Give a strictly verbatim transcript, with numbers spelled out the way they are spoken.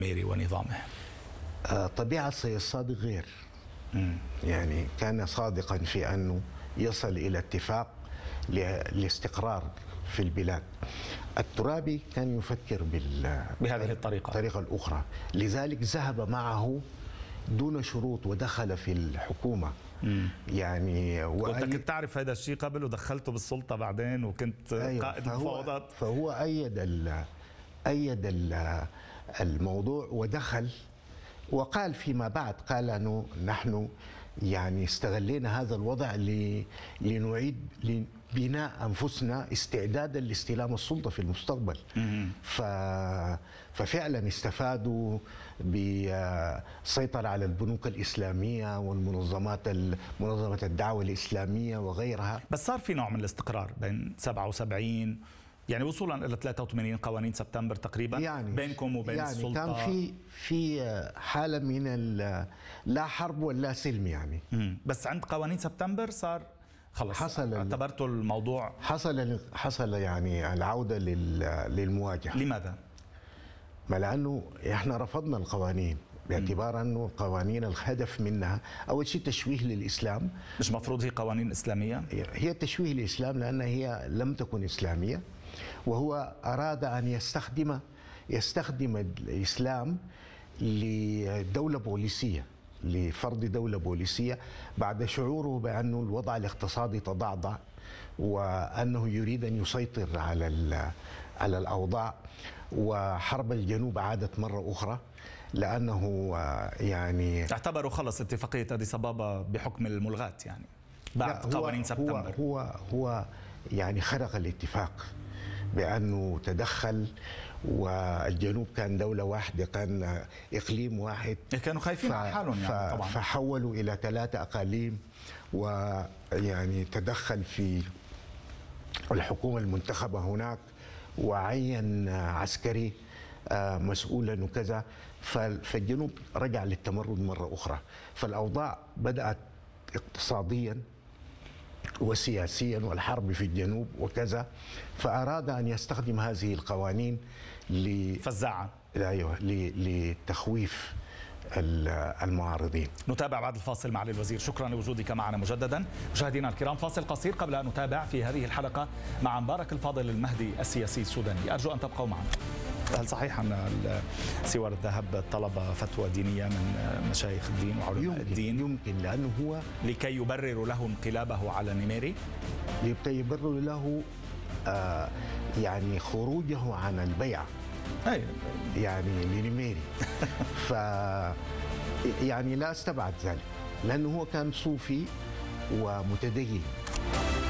ميري ونظامه؟ طبيعة السيد الصادق غير. مم. يعني كان صادقا في أنه يصل إلى اتفاق لاستقرار في البلاد. الترابي كان يفكر بال بهذه الطريقة الطريقة الأخرى، لذلك ذهب معه دون شروط ودخل في الحكومة. مم. يعني وأنت كنت تعرف هذا الشيء قبل ودخلته بالسلطة بعدين وكنت أيوة. قائد فهو مفاوضات. فهو أيد ال أيد ال الموضوع ودخل وقال فيما بعد، قال أنه نحن يعني استغلينا هذا الوضع لنعيد بناء أنفسنا استعدادا لاستلام السلطة في المستقبل. ف... ففعلا استفادوا بالسيطرة على البنوك الإسلامية والمنظمات منظمة الدعوة الإسلامية وغيرها. بس صار في نوع من الاستقرار بين سبعة وسبعين يعني وصولا الى ثلاثة وثمانين قوانين سبتمبر تقريبا، يعني بينكم وبين يعني السلطه كان في في حاله من لا حرب ولا سلم يعني. مم. بس عند قوانين سبتمبر صار خلص حصل اعتبرتوا الموضوع حصل حصل يعني العوده للمواجهه. لماذا؟ ما لانه احنا رفضنا القوانين باعتبار انه القوانين الهدف منها اول شيء تشويه للاسلام. مش مفروض هي قوانين اسلاميه؟ هي تشويه للاسلام لانها هي لم تكن اسلاميه، وهو اراد ان يستخدم يستخدم الاسلام لدوله بوليسيه، لفرض دوله بوليسيه بعد شعوره بانه الوضع الاقتصادي تضعضع وانه يريد ان يسيطر على على الاوضاع، وحرب الجنوب عادت مره اخرى لانه يعني اعتبروا خلص اتفاقيه اديس ابابا بحكم الملغاة يعني بعد قوانين سبتمبر. هو هو هو يعني خرق الاتفاق بانه تدخل، والجنوب كان دوله واحده، كان اقليم واحد، كانوا خايفين على حالهم يعني طبعا، فحولوا الى ثلاثه اقاليم، ويعني تدخل في الحكومه المنتخبه هناك وعين عسكري مسؤولا وكذا، فالجنوب رجع للتمرد مرة أخرى. فالأوضاع بدأت اقتصاديا وسياسيا والحرب في الجنوب وكذا، فأراد أن يستخدم هذه القوانين ل فزاعة أيوه لتخويف المعارضين. نتابع بعد الفاصل معالي الوزير. شكرا لوجودك معنا مجددا. مشاهدينا الكرام، فاصل قصير قبل أن نتابع في هذه الحلقة مع مبارك الفاضل المهدي السياسي السوداني. أرجو أن تبقوا معنا. هل صحيح أن سوار الذهب طلب فتوى دينية من مشايخ الدين وعلماء يمكن الدين؟ يمكن لأنه هو لكي يبرر له انقلابه على نيميري، لكي يبرر له آه يعني خروجه عن البيعة أي. يعني لنيميري. ف يعني لا استبعد ذلك لأنه هو كان صوفي ومتدين.